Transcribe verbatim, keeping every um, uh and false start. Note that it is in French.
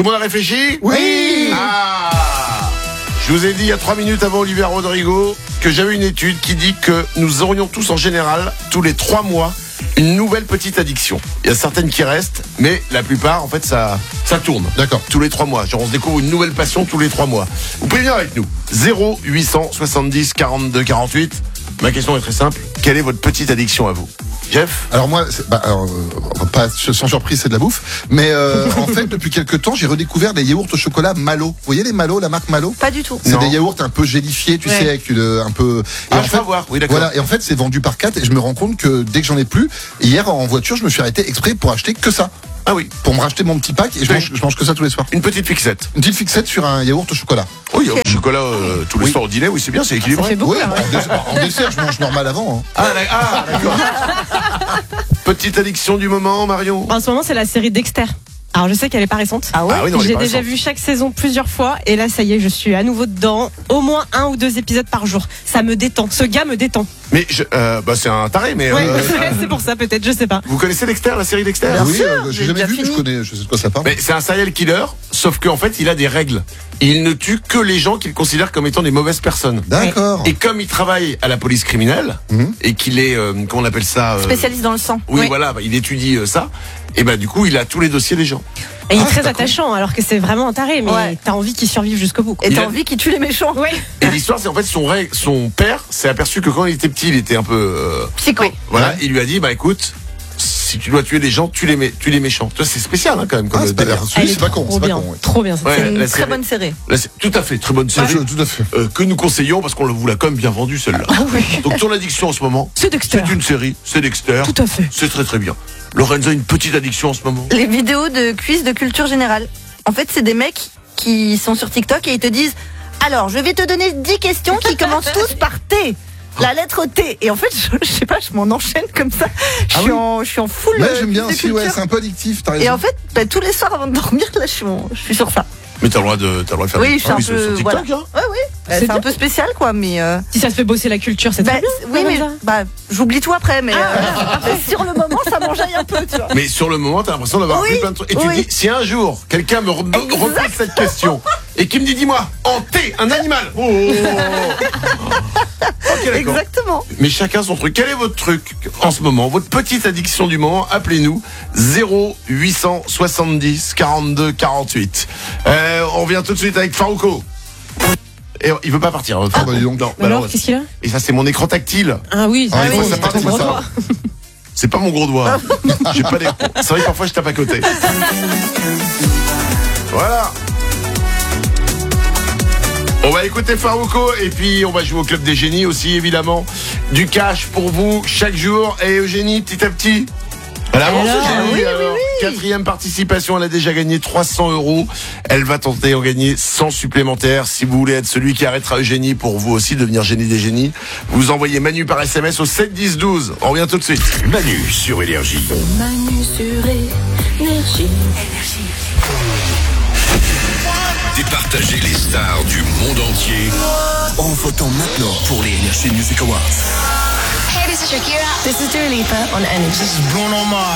Tout le monde a réfléchi ? Oui. Ah. Je vous ai dit il y a trois minutes avant Olivier Rodrigo que j'avais une étude qui dit que nous aurions tous en général, tous les trois mois, une nouvelle petite addiction. Il y a certaines qui restent, mais la plupart, en fait, ça, ça tourne. D'accord. Tous les trois mois. Genre, on se découvre une nouvelle passion tous les trois mois. Vous pouvez venir avec nous. zéro huit cent soixante-dix quarante-deux quarante-huit. Ma question est très simple. Quelle est votre petite addiction à vous ? Jeff ? Alors moi, c'est- bah, alors, euh, pas sans surprise, c'est de la bouffe. Mais euh, en fait, depuis quelques temps, j'ai redécouvert les yaourts au chocolat Malo. Vous voyez les Malo, la marque Malo ? Pas du tout. C'est Non. des yaourts un peu gélifiés, tu Ouais. sais, avec une, un peu. Et Ah, en je fait, peux voir. Oui, d'accord. voilà. Et en fait, c'est vendu par quatre. Et je me rends compte que dès que j'en ai plus, hier en voiture, je me suis arrêté exprès pour acheter que ça, Ah oui. pour me racheter mon petit pack. Et je Oui. mange, je mange que ça tous les soirs. Une petite fixette. Une petite fixette sur un yaourt au chocolat. Oui, au chocolat euh, tous les soirs au dîner. Oui, c'est bien, c'est Ça équilibré. fait beaucoup, Ouais, là, bah, ouais. en, dessert, en dessert, je mange normal avant. Hein. Ah, d'ac- ah, d'accord. Petite addiction du moment, Marion. En ce moment, c'est la série Dexter. Alors, je sais qu'elle est pas récente. Ah ouais. Ah oui, non, elle est J'ai pas déjà récente. vu chaque saison plusieurs fois et là ça y est, je suis à nouveau dedans. Au moins un ou deux épisodes par jour. Ça me détend. Ce gars me détend. Mais je, euh, bah, c'est un taré, mais. Ouais, euh, c'est pour ça peut-être, je sais pas. Vous connaissez Dexter, la série Dexter ? Bien oui, sûr, euh, j'ai j'ai jamais déjà vu, mais je fini. connais, je sais de quoi ça parle. Mais c'est un serial killer, sauf qu'en fait, il a des règles. Il ne tue que les gens qu'il considère comme étant des mauvaises personnes. D'accord. Et comme il travaille à la police criminelle, Mhm. et qu'il est, euh, comment on appelle ça euh, Spécialiste dans le sang. Oui, Oui. voilà, bah, il étudie euh, ça. Et bah, du coup, il a tous les dossiers des gens. Et il est Ah, très d'accord. attachant alors que c'est vraiment un taré, mais Ouais. t'as envie qu'il survive jusqu'au bout. quoi. Et Il t'as a- envie qu'il tue les méchants. Ouais. Et l'histoire, c'est en fait son, ré- son père s'est aperçu que quand il était petit, il était un peu. euh, Psycho. voilà, Ouais. il lui a dit, bah écoute, si tu dois tuer des gens, tue les, mé- tue les méchants. Tu vois, c'est spécial hein, quand même. Comme Ah, euh, c'est pas, délire. Elle c'est est pas con, trop c'est pas bien, con. Ouais. trop bien. cette Ouais, C'est série. une la très série. bonne série. Là, c'est tout à fait, très bonne série. Ah, tout à fait. euh, que nous conseillons parce qu'on vous l'a quand même bien vendu celle-là. Ah oui. Donc ton addiction en ce moment, C'est Dexter. c'est une série, c'est Dexter. Tout à fait. C'est très très bien. Lorenzo a une petite addiction en ce moment. Les vidéos de quiz de culture générale. En fait, c'est des mecs qui sont sur TikTok et ils te disent alors, je vais te donner dix questions qui commencent tous par T. La lettre T. Et en fait, je, je sais pas, je m'en enchaîne comme ça. Je Ah suis oui. en, je suis en full. Ouais, euh, j'aime bien quiz de aussi, ouais, culture. c'est un peu addictif, t'as raison. Et en fait, bah, tous les soirs avant de dormir, là, je suis, en- je suis sur ça. Mais t'as le droit de, t'as le droit de faire Oui, des- je suis Ah un sur- peu. sur TikTok, Voilà. hein. Ouais, oui. Euh, C'est C'est bien. un peu spécial, quoi, mais. euh, Si ça te fait bosser la culture, c'est bah, très bien. oui, comme mais ça. bah, j'oublie tout après, mais, euh, mais sur le moment, ça m'enjaille un peu, tu vois. Mais sur le moment, t'as l'impression d'avoir Oui, appris plein de trucs. Et tu oui. dis, si un jour, quelqu'un me re- Exact. repose cette question et qui me dit, dis-moi, en T, un animal. Oh, oh, oh. Ok, d'accord. Exactement. Mais chacun son truc. Quel est votre truc en ce moment? Votre petite addiction du moment? Appelez-nous zéro huit cent soixante-dix quarante-deux quarante-huit. Euh, on revient tout de suite avec Farouko. Et il veut pas partir. hein, Ah, bah, dis donc. Non, bah Alors, alors, qu'est-ce qu'il a et ça, c'est mon écran tactile. Ah oui, Ah, ah il faut oui, que ça parte, ton c'est gros ça. doigt. C'est pas mon gros doigt. J'ai pas des... C'est vrai que parfois je tape à côté. Voilà. On va écouter Farouko et puis on va jouer au Club des Génies aussi, évidemment. Du cash pour vous chaque jour. Et Eugénie, petit à petit. Elle avance, Alors, Eugénie. oui, oui, Alors, oui. Quatrième participation, elle a déjà gagné trois cents euros. Elle va tenter d'en gagner cent supplémentaires. Si vous voulez être celui qui arrêtera Eugénie pour vous aussi devenir génie des génies, vous envoyez Manu par S M S au sept dix douze. On revient tout de suite. Manu sur Énergie. Manu sur Énergie. Départagez les stars du monde entier en votant maintenant pour les Energy Music Awards. Hey, this is Shakira. This is Dua Lipa on Energy.